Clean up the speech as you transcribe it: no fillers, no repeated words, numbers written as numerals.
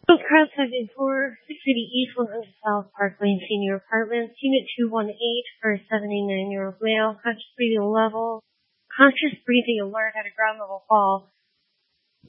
Cross 584, 680 East 100 South Park Lane Senior Apartments, Unit 218 for a 79-year-old male, conscious breathing alert at a ground level fall.